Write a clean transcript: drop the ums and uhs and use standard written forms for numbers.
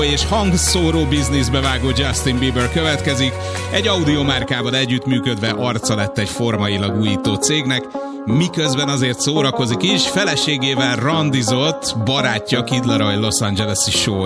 és hangszóró bizniszbe vágó Justin Bieber következik. Egy audiomárkával együttműködve arca lett egy formailag újító cégnek, miközben azért szórakozik is, feleségével randizott barátja Kid Laroi Los Angeles-i show